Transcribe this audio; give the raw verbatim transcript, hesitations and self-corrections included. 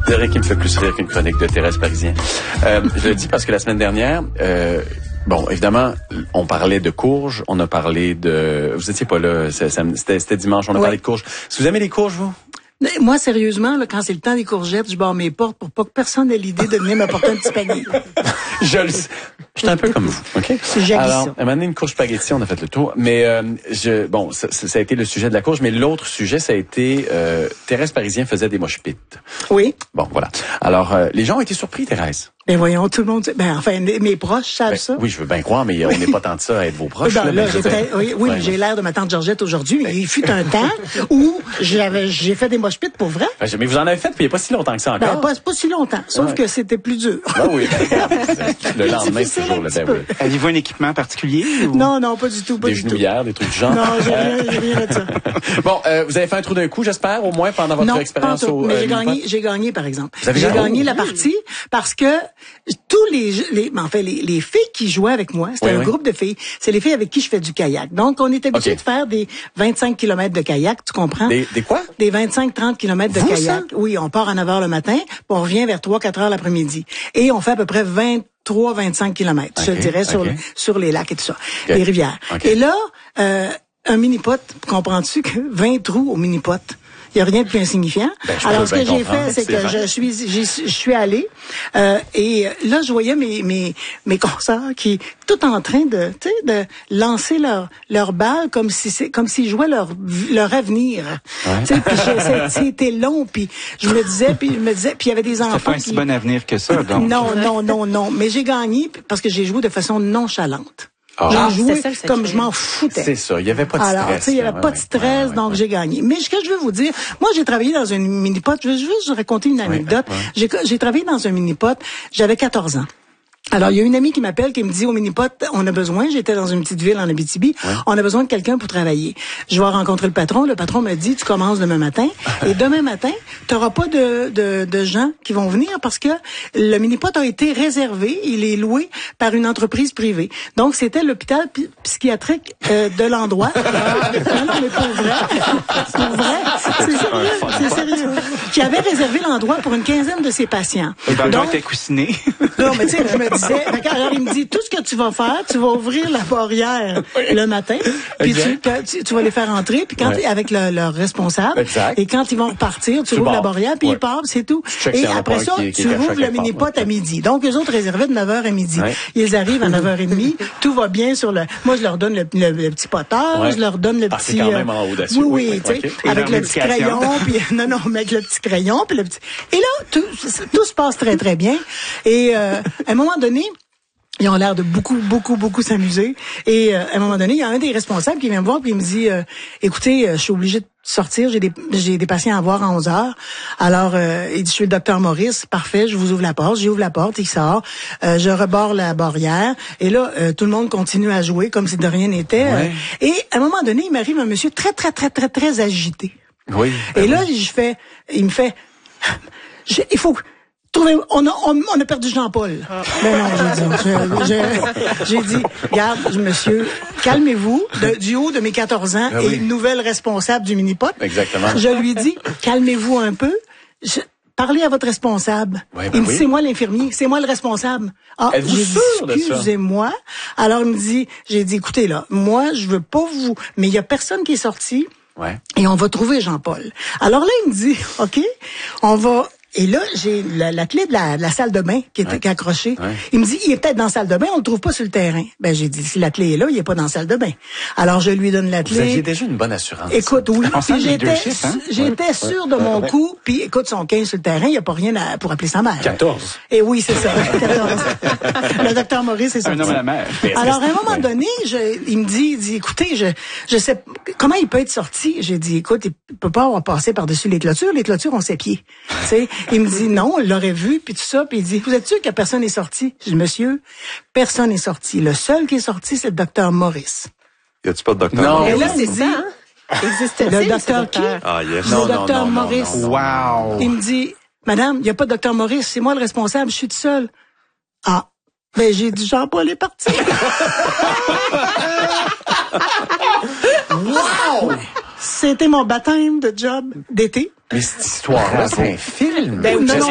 C'est rien qui me fait plus rire qu'une chronique de Thérèse Parisien. Euh, je le dis parce que la semaine dernière, euh, bon, évidemment, on parlait de courges, on a parlé de... Vous étiez pas là, c'était, c'était dimanche, on a oui. parlé de courges. Est-ce que vous aimez les courges, vous? Moi, sérieusement, là, quand c'est le temps des courgettes, je barre mes portes pour pas que personne ait l'idée de venir m'apporter un petit panier. Je le sais. Je suis un peu comme vous, OK? J'ai Alors, ça. à un moment donné, une courge spaghetti, on a fait le tour. Mais, euh, je, bon, ça, ça a été le sujet de la courge, mais l'autre sujet, ça a été, euh, Thérèse Parisien faisait des mosh pits. Oui. Bon, voilà. Alors, euh, les gens ont été surpris, Thérèse. Ben voyons, tout le monde... Ben enfin, mes proches savent Ben, ça. Oui, je veux bien croire, mais on n'est pas tant de ça à être vos proches. Ben, là, là, mais je veux j'étais- dire- oui, oui Ouais, mais j'ai ouais. l'air de ma tante Georgette aujourd'hui. Il fut un temps où j'avais, j'ai fait des mosh pits pour vrai. Ben, Mais vous en avez fait, puis il n'y a pas si longtemps que ça Ben, encore. pas, pas si longtemps. Sauf Ouais. que c'était plus dur. Ben oui. Le lendemain, c'est difficile toujours un le petit ben peu. oui. Aviez-vous un équipement particulier? Ou... Non, non, pas du tout, pas Des du tout. genouillères, des trucs du genre. Non, j'ai rien, j'ai rien de ça. Bon, euh, vous avez fait un trou d'un coup, j'espère, au moins pendant votre Non, expérience pas en tout. au Mais euh, j'ai Mini-Pot? gagné, j'ai gagné, par exemple. Vous avez J'ai gagné? gagné Oh, la oui. partie parce que tous les, les, ben, en fait, les, les filles qui jouaient avec moi, c'était Oui, un oui. groupe de filles. C'est les filles avec qui je fais du kayak. Donc, on est habitué OK. de faire des vingt-cinq kilomètres de kayak, tu comprends? Des, des quoi? Des vingt-cinq trente kilomètres de Vous, kayak. ça? Oui, on part à neuf heures le matin, puis on revient vers trois quatre heures l'après-midi. Et on fait à peu près vingt-trois vingt-cinq kilomètres, je OK, dirais, sur, OK. le- sur les lacs et tout ça, OK. les rivières. OK. Et là, euh, un mini-pot, comprends-tu que vingt trous au mini-pot? Il n'y a rien de plus insignifiant. Ben, je Alors, peux ce que bien j'ai comprendre. fait, c'est C'est que vrai. je suis, j'y- je suis allée, euh, et là, je voyais mes, mes, mes consoeurs qui, tout en train de, tu sais, de lancer leur, leur balle comme si c'est, comme s'ils jouaient leur, leur avenir. Ouais. Tu sais, puis je- c'est- c'était long, puis je me disais, puis je me disais, puis il y avait des Ça fait enfants un si qui... bon avenir que ça, donc. Non, non, non, non. Mais j'ai gagné parce que j'ai joué de façon nonchalante. Ah. J'ai Ah, joué c'est ça, le secret. comme je m'en foutais. C'est ça, il n'y avait pas de Alors, stress. tu sais, il n'y là, avait ouais, pas de ouais. stress, Ouais, ouais, donc ouais. j'ai gagné. Mais ce que je veux vous dire, moi, j'ai travaillé dans une mini-pot. Je veux juste vous raconter une anecdote. ouais. J'ai, j'ai travaillé dans un mini-pot. J'avais quatorze ans. Alors, il y a une amie qui m'appelle, qui me dit, au mini-pot, on a besoin, j'étais dans une petite ville en Abitibi, on a besoin de quelqu'un pour travailler. Je vais rencontrer le patron. Le patron me dit, tu commences demain matin. Et demain matin, tu n'auras pas de, de, de gens qui vont venir parce que le mini-pot a été réservé, il est loué par une entreprise privée. Donc, c'était l'hôpital pi- psychiatrique euh, de l'endroit. non, non, mais pour vrai. Pour vrai. C'est sérieux. C'est sérieux. Qui avait réservé l'endroit pour une quinzaine de ses patients. Et dans le Donc, était coussiné. non, mais tu sais, je me disais, fait que, alors il me dit, tout ce que tu vas faire, tu vas ouvrir la barrière le matin, puis tu, Exact. que tu, tu vas les faire entrer, puis quand Ouais. avec le- leur responsable, Exact. et quand ils vont repartir, tu Tu ouvres la barres. barrière, puis Ouais. ils partent, c'est tout. checkes Et s'il y en a après pas un ça, qui est- qui est tu caché rouvres à le quelque part, mini-pot ouais. à midi. Donc, les autres réservaient de neuf heures à midi. Ouais. Ils arrivent à neuf heures trente, tout va bien sur le... Moi, je leur donne le, le- le petit poteur, Ouais. je leur donne le Ah, petit... c'est quand euh, même en audacieux, Oui, oui, oui, oui, tu sais, ok. Et avec leur le petit médication. crayon, puis non, non, mais avec le petit crayon, puis le petit... Et là, tout, tout se passe très, très bien. Et euh, à un moment donné, ils ont l'air de beaucoup, beaucoup, beaucoup s'amuser. Et euh, à un moment donné, il y a un des responsables qui vient me voir puis il me dit, euh, écoutez, euh, je suis obligé de sortir, j'ai des j'ai des patients à voir à onze heures. Alors, euh, il dit, je suis le docteur Maurice, parfait, je vous ouvre la porte. J'ouvre la porte, il sort, euh, je reborde la barrière. Et là, euh, tout le monde continue à jouer comme si de rien n'était. Ouais. Euh, et à un moment donné, il m'arrive un monsieur très, très, très, très, très agité. Oui. Et ben là, oui. je fais, il me fait, je- il faut trouver, on a, on, on a perdu Jean-Paul. Ben non, j'ai dit, je- je- j'ai dit, regarde, monsieur, calmez-vous, de- du haut de mes quatorze ans Ben et oui. une nouvelle responsable du mini-pot. Exactement. Je lui dis, calmez-vous un peu. Je- Parlez à votre responsable. Ouais, ben il me dit, oui. c'est moi l'infirmier, c'est moi le responsable. Ah, Êtes-vous j'ai dit, sûr de ça? excusez-moi. Alors, il me dit, j'ai dit, écoutez, là, moi, je veux pas vous, mais il y a personne qui est sorti. Ouais. Et on va trouver Jean-Paul. Alors là, il me dit, OK, on va... Et là, j'ai la, la clé de la, de la salle de bain qui est, Ouais. qui est accrochée. Ouais. Il me dit, il est peut-être dans la salle de bain, on le trouve pas sur le terrain. Ben, j'ai dit, si la clé est là, il est pas dans la salle de bain. Alors, je lui donne la Vous aviez clé. déjà une bonne assurance. Écoute, oui. On sent Puis le j'étais, leadership, hein? j'étais sûre de mon coup. Puis écoute, son quinze sur le terrain, il n'y a pas rien à, pour appeler sa mère. quatorze. Et oui, c'est ça. quatorze. Le docteur Maurice est sorti. Un homme à la mer. Alors, à un moment donné, je, il me dit, il dit, écoutez, je, je sais, comment il peut être sorti? J'ai dit, écoute, il peut pas avoir passé par-dessus les clôtures. Les clôtures ont ses pieds. Tu sais, il me dit, non, il l'aurait vu, puis tout ça. Puis il dit, vous êtes sûr que personne n'est sorti? Je dis, monsieur, personne n'est sorti. Le seul qui est sorti, c'est le docteur Maurice. Y a-tu pas de docteur? Non. Et Mais là, oui, c'est il dit, ça, hein? Existe-t-il, le ce docteur qui? Ah, yes. Non, le non, docteur non, non, Maurice. non, non. Wow! Il me dit, madame, il n'y a pas de docteur Maurice, c'est moi le responsable, je suis tout seul. Ah. Ben, j'ai dit, Jean-Paul est parti. Wow! C'était mon baptême de job d'été. Mais cette histoire-là, c'est un film. Ben, non, non,